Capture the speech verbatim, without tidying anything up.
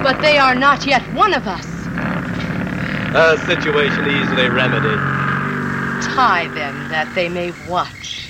But they are not yet one of us. A situation easily remedied. Tie them that they may watch.